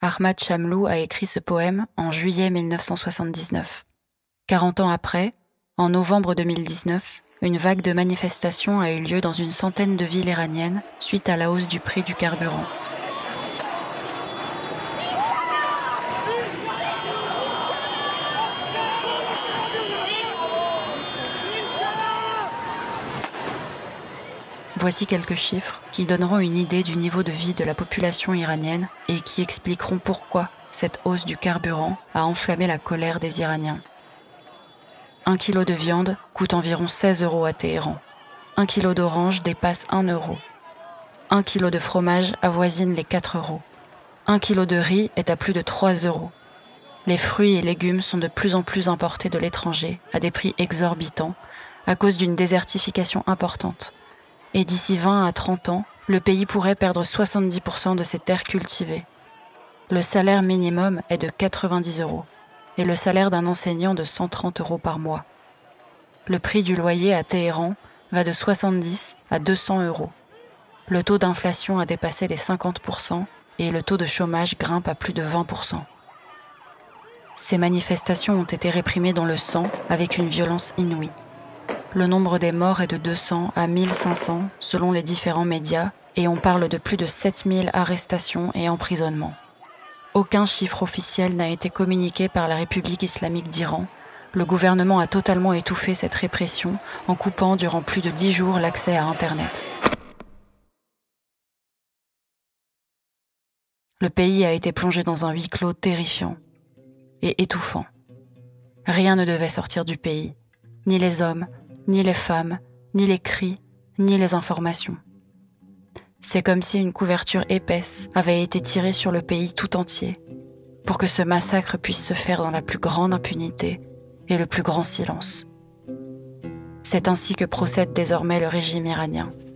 Ahmad Shamlou a écrit ce poème en juillet 1979. 40 ans après, en novembre 2019, une vague de manifestations a eu lieu dans une centaine de villes iraniennes suite à la hausse du prix du carburant. Voici quelques chiffres qui donneront une idée du niveau de vie de la population iranienne et qui expliqueront pourquoi cette hausse du carburant a enflammé la colère des Iraniens. 1 kilo de viande coûte environ 16 € à Téhéran. 1 kilo d'orange dépasse 1 €. 1 kilo de fromage avoisine les 4 €. 1 kilo de riz est à plus de 3 €. Les fruits et légumes sont de plus en plus importés de l'étranger à des prix exorbitants à cause d'une désertification importante. Et d'ici 20 à 30 ans, le pays pourrait perdre 70% de ses terres cultivées. Le salaire minimum est de 90 € et le salaire d'un enseignant de 130 € par mois. Le prix du loyer à Téhéran va de 70 à 200 €. Le taux d'inflation a dépassé les 50% et le taux de chômage grimpe à plus de 20%. Ces manifestations ont été réprimées dans le sang avec une violence inouïe. Le nombre des morts est de 200 à 1500 selon les différents médias et on parle de plus de 7000 arrestations et emprisonnements. Aucun chiffre officiel n'a été communiqué par la République islamique d'Iran. Le gouvernement a totalement étouffé cette répression en coupant durant plus de 10 jours l'accès à Internet. Le pays a été plongé dans un huis clos terrifiant et étouffant. Rien ne devait sortir du pays, ni les hommes, ni les femmes, ni les cris, ni les informations. C'est comme si une couverture épaisse avait été tirée sur le pays tout entier, pour que ce massacre puisse se faire dans la plus grande impunité et le plus grand silence. C'est ainsi que procède désormais le régime iranien.